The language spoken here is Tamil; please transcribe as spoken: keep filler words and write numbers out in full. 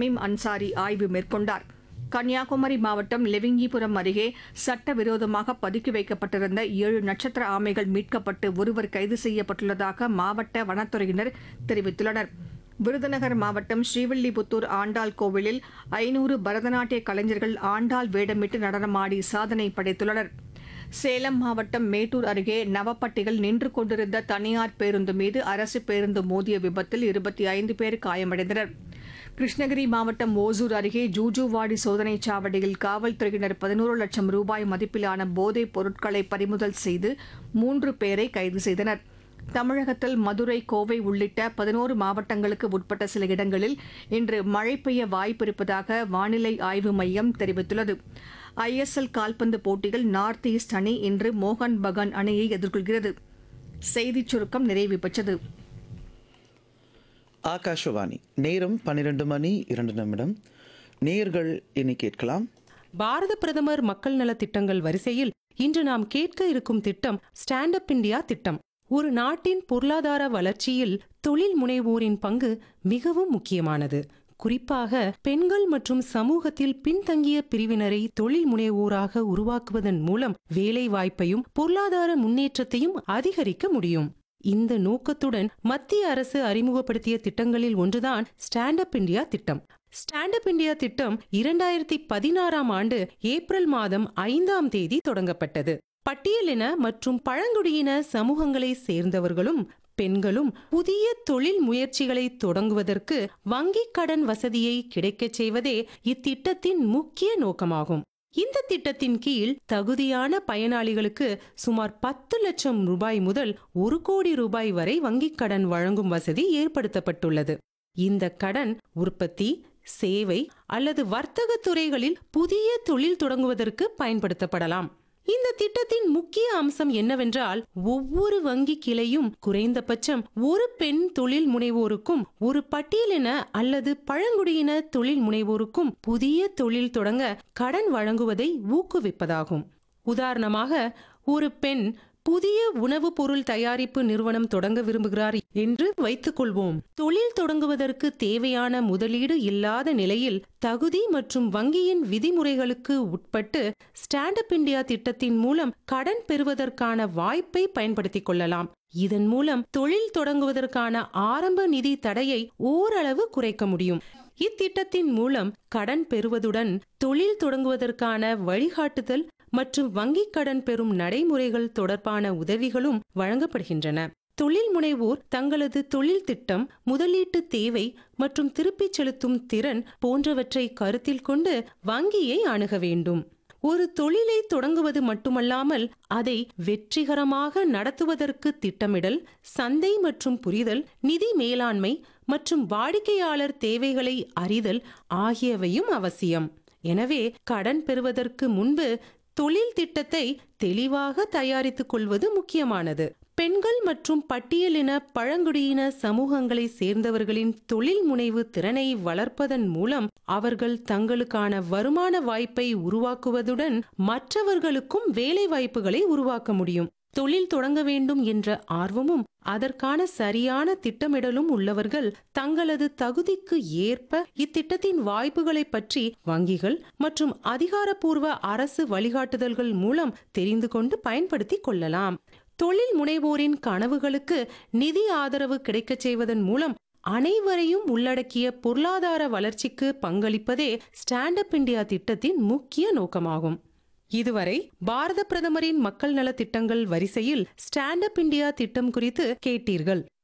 தமீம் அன்சாரி ஆய்வு மேற்கொண்டார். கன்னியாகுமரி மாவட்டம் லெவிங்கிபுரம் அருகே சட்டவிரோதமாக பதுக்கி வைக்கப்பட்டிருந்த ஏழு நட்சத்திர ஆமைகள் மீட்கப்பட்டு ஒருவர் கைது செய்யப்பட்டுள்ளதாக மாவட்ட வனத்துறையினர் தெரிவித்துள்ளனர். விருதுநகர் மாவட்டம் ஸ்ரீவில்லிபுத்தூர் ஆண்டாள் கோவிலில் ஐநூறு பரதநாட்டிய கலைஞர்கள் ஆண்டாள் வேடமிட்டு நடனமாடி சாதனை படைத்துள்ளனர். சேலம் மாவட்டம் மேட்டூர் அருகே நவப்பட்டியில் நின்று கொண்டிருந்த தனியார் பேருந்து மீது அரசு பேருந்து மோதிய விபத்தில் இருபத்தி ஐந்து பேர் காயமடைந்தனர். கிருஷ்ணகிரி மாவட்டம் ஓசூர் அருகே ஜூஜுவாடி சோதனைச் சாவடியில் காவல்துறையினர் பதினோரு லட்சம் ரூபாய் மதிப்பிலான போதைப் பொருட்களை பறிமுதல் செய்து மூன்று பேரை கைது செய்தனர். தமிழகத்தில் மதுரை, கோவை உள்ளிட்ட பதினோரு மாவட்டங்களுக்கு உட்பட்ட சில இடங்களில் இன்று மழை பெய்ய வாய்ப்பிருப்பதாக வானிலை ஆய்வு மையம் தெரிவித்துள்ளது. ஐ எஸ் எல் கால்பந்து போட்டியில் நார்த் ஈஸ்ட் அணி இன்று மோகன் பகான் அணியை எதிர்கொள்கிறது. செய்திச் சுருக்கம் நிறைவு பெற்றது. ஆகாஷவாணி நேரம் பன்னிரண்டு மணி இரண்டு நிமிடம். நேயர்கள் இனி கேட்கலாம். பாரத பிரதமர் மக்கள் நல திட்டங்கள் வரிசையில் இன்று நாம் கேட்க இருக்கும் திட்டம் ஸ்டாண்ட் அப் இந்தியா திட்டம். ஒரு நாட்டின் பொருளாதார வளர்ச்சியில் தொழில் முனைவோரின் பங்கு மிகவும் முக்கியமானது. குறிப்பாக பெண்கள் மற்றும் சமூகத்தில் பின்தங்கிய பிரிவினரை தொழில் முனைவோராக உருவாக்குவதன் மூலம் வேலை வாய்ப்பையும் பொருளாதார முன்னேற்றத்தையும் அதிகரிக்க முடியும். இந்த நோக்கத்துடன் மத்திய அரசு அறிமுகப்படுத்திய திட்டங்களில் ஒன்றுதான் ஸ்டாண்ட் அப் இந்தியா திட்டம். ஸ்டாண்ட் அப் இந்தியா திட்டம் இரண்டாயிரத்தி பதினாறாம் ஆண்டு ஏப்ரல் மாதம் ஐந்தாம் தேதி தொடங்கப்பட்டது. பட்டியலின மற்றும் பழங்குடியின சமூகங்களை சேர்ந்தவர்களும் பெண்களும் புதிய தொழில் முயற்சிகளை தொடங்குவதற்கு வங்கிக் கடன் வசதியை கிடைக்கச் செய்வதே இத்திட்டத்தின் முக்கிய நோக்கமாகும். இந்த திட்டத்தின் கீழ் தகுதியான பயனாளிகளுக்கு சுமார் பத்து லட்சம் ரூபாய் முதல் ஒரு கோடி ரூபாய் வரை வங்கிக் கடன் வழங்கும் வசதி ஏற்படுத்தப்பட்டுள்ளது. இந்த கடன் உற்பத்தி, சேவை அல்லது வர்த்தக துறைகளில் புதிய தொழில் தொடங்குவதற்கு பயன்படுத்தப்படலாம். இந்த திட்டத்தின் முக்கிய அம்சம் என்னவென்றால், ஒவ்வொரு வங்கி கிளையும் குறைந்தபட்சம் ஒரு பெண் தொழில் முனைவோருக்கும் ஒரு பட்டியலின அல்லது பழங்குடியின தொழில் முனைவோருக்கும் புதிய தொழில் தொடங்க கடன் வழங்குவதை ஊக்குவிப்பதாகும். உதாரணமாக, ஒரு பெண் புதிய உணவுப் பொருள் தயாரிப்பு நிறுவனம் தொடங்க விரும்புகிறார் என்று வைத்துக் கொள்வோம். தொழில் தொடங்குவதற்கு தேவையான முதலீடு இல்லாத நிலையில் தகுதி மற்றும் வங்கியின் விதிமுறைகளுக்கு உட்பட்டு ஸ்டாண்ட் அப் இந்தியா திட்டத்தின் மூலம் கடன் பெறுவதற்கான வாய்ப்பை பயன்படுத்திக் கொள்ளலாம். இதன் மூலம் தொழில் தொடங்குவதற்கான ஆரம்ப நிதி தடையை ஓரளவு குறைக்க முடியும். இத்திட்டத்தின் மூலம் கடன் பெறுவதுடன் தொழில் தொடங்குவதற்கான வழிகாட்டுதல் மற்றும் வங்கிக் கடன் பெறும் நடைமுறைகள் தொடர்பான உதவிகளும் வழங்கப்படுகின்றன. தொழில் முனைவோர் தங்களது தொழில் திட்டம், முதலீட்டு தேவை மற்றும் திருப்பிச் செலுத்தும் திறன் போன்றவற்றை கருத்தில் கொண்டு வங்கியை அணுக வேண்டும். ஒரு தொழிலை தொடங்குவது மட்டுமல்லாமல் அதை வெற்றிகரமாக நடத்துவதற்கு திட்டமிடல், சந்தை மற்றும் புரிதல், நிதி மேலாண்மை மற்றும் வாடிக்கையாளர் தேவைகளை அறிதல் ஆகியவையும் அவசியம். எனவே கடன் பெறுவதற்கு முன்பு தொழில் திட்டத்தை தெளிவாக தயாரித்துக் கொள்வது முக்கியமானது. பெண்கள் மற்றும் பட்டியலின பழங்குடியின சமூகங்களை சேர்ந்தவர்களின் தொழில் முனைவு திறனை வளர்ப்பதன் மூலம் அவர்கள் தங்களுக்கான வருமான வாய்ப்பை உருவாக்குவதுடன் மற்றவர்களுக்கும் வேலை வாய்ப்புகளை உருவாக்க முடியும். தொழில் தொடங்க வேண்டும் என்ற ஆர்வமும் அதற்கான சரியான திட்டமிடலும் உள்ளவர்கள் தங்களது தகுதிக்கு ஏற்ப இத்திட்டத்தின் வாய்ப்புகளை பற்றி வங்கிகள் மற்றும் அதிகாரப்பூர்வ அரசு வழிகாட்டுதல்கள் மூலம் தெரிந்து கொண்டு பயன்படுத்திக் கொள்ளலாம். தொழில் முனைவோரின் கனவுகளுக்கு நிதி ஆதரவு கிடைக்கச் செய்வதன் மூலம் அனைவரையும் உள்ளடக்கிய பொருளாதார வளர்ச்சிக்கு பங்களிப்பதே ஸ்டாண்ட் அப் இந்தியா திட்டத்தின் முக்கிய நோக்கமாகும். இதுவரை பாரத பிரதமரின் மக்கள் நல திட்டங்கள் வரிசையில் ஸ்டாண்ட் அப் இந்தியா திட்டம் குறித்து கேட்டீர்கள்.